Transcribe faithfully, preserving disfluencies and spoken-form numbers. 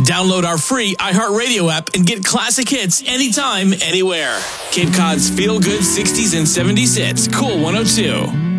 Download our free iHeartRadio app and get classic hits anytime, anywhere. Cape Cod's feel-good sixties and seventies hits. Cool one oh two.